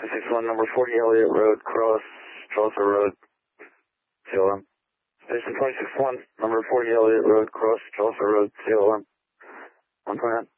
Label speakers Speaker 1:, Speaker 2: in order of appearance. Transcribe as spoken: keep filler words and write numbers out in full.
Speaker 1: six one, number forty Elliott Road, cross Chaucer Road, C L M. Station twenty-six one, number forty Elliott Road, cross Chaucer Road, C L M. one point nine.